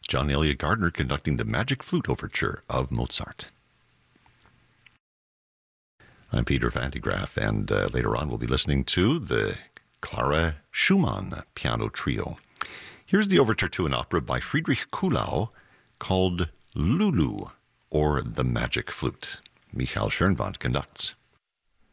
John Elliott Gardner conducting the Magic Flute Overture of Mozart. I'm Peter Van de Graaff, and later on we'll be listening to the Clara Schumann Piano Trio. Here's the overture to an opera by Friedrich Kuhlau called Lulu, or The Magic Flute. Michael Schoenwand conducts.